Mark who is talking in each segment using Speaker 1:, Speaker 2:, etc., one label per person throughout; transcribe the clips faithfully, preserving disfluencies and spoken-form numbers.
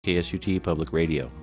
Speaker 1: K S U T Public Radio.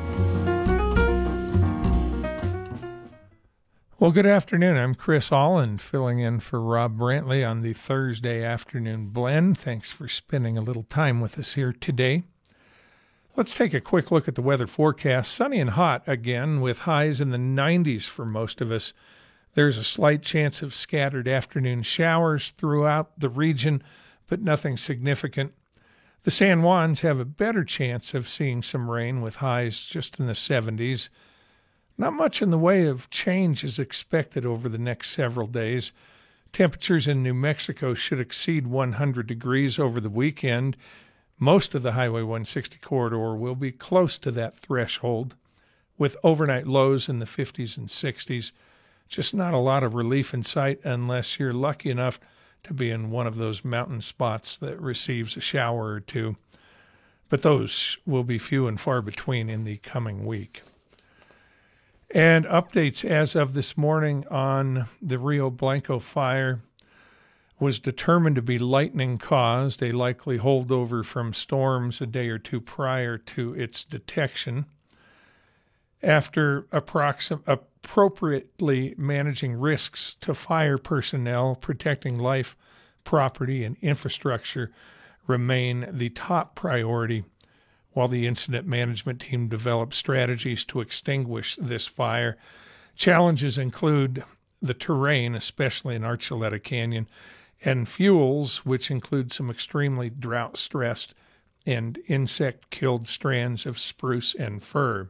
Speaker 2: Well, good afternoon. I'm Chris Allen, filling in for Rob Brantley on the Thursday afternoon blend. Thanks for spending a little time with us here today. Let's take a quick look at the weather forecast. Sunny and hot again, with highs in the nineties for most of us. There's a slight chance of scattered afternoon showers throughout the region, but nothing significant. The San Juans have a better chance of seeing some rain, with highs just in the seventies. Not much in the way of change is expected over the next several days. Temperatures in New Mexico should exceed one hundred degrees over the weekend. Most of the Highway one sixty corridor will be close to that threshold, with overnight lows in the fifties and sixties. Just not a lot of relief in sight unless you're lucky enough to be in one of those mountain spots that receives a shower or two. But those will be few and far between in the coming week. And updates as of this morning on the Rio Blanco fire: was determined to be lightning caused, a likely holdover from storms a day or two prior to its detection. After approxim- appropriately managing risks to fire personnel, protecting life, property, and infrastructure remain the top priority, while the incident management team develops strategies to extinguish this fire. Challenges include the terrain, especially in Archuleta Canyon, and fuels, which include some extremely drought-stressed and insect-killed strands of spruce and fir.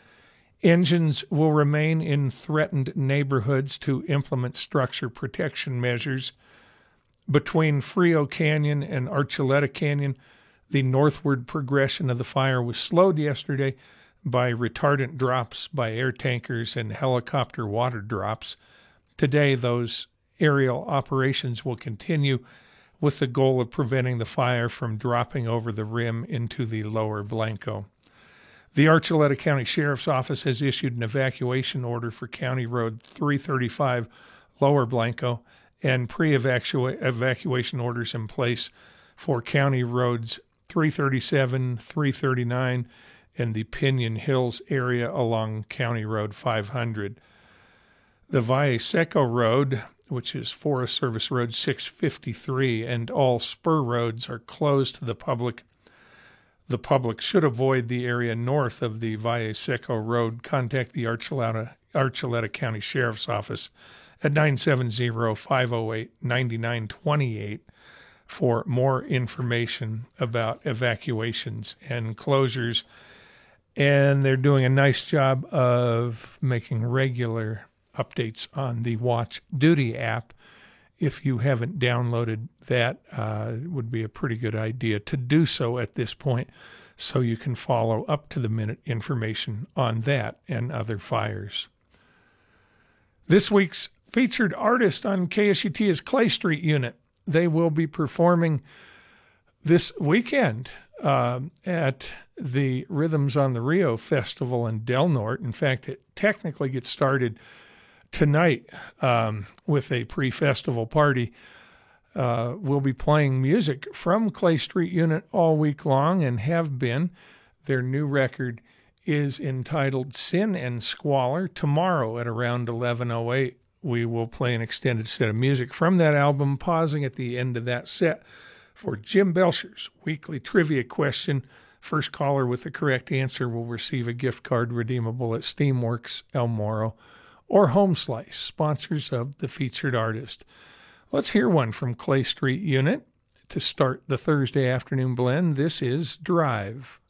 Speaker 2: Engines will remain in threatened neighborhoods to implement structure protection measures. Between Frio Canyon and Archuleta Canyon, the northward progression of the fire was slowed yesterday by retardant drops by air tankers and helicopter water drops. Today, those aerial operations will continue with the goal of preventing the fire from dropping over the rim into the lower Blanco. The Archuleta County Sheriff's Office has issued an evacuation order for County Road three thirty-five Lower Blanco and pre-evacuation orders in place for County Roads three thirty-seven, three thirty-nine, and the Pinion Hills area along County Road five hundred. The Valle Seco Road, which is Forest Service Road six fifty-three, and all spur roads are closed to the public. The public should avoid the area north of the Valle Seco Road. Contact the Archuleta, Archuleta County Sheriff's Office at nine seven zero, five oh eight, nine nine two eight for more information about evacuations and closures. And they're doing a nice job of making regular updates on the Watch Duty app. If you haven't downloaded that, uh, it would be a pretty good idea to do so at this point, so you can follow up-to-the-minute information on that and other fires. This week's featured artist on K S U T is Clay Street Unit. They will be performing this weekend uh, at the Rhythms on the Rio Festival in Del Norte. In fact, it technically gets started tonight um, with a pre-festival party. Uh, we'll be playing music from Clay Street Unit all week long and have been. Their new record is entitled Sin and Squalor. Tomorrow at around eleven oh eight, we will play an extended set of music from that album, pausing at the end of that set for Jim Belcher's weekly trivia question. First caller with the correct answer will receive a gift card redeemable at Steamworks El Moro or Home Slice, sponsors of the featured artist. Let's hear one from Clay Street Unit to start the Thursday afternoon blend. This is Drive.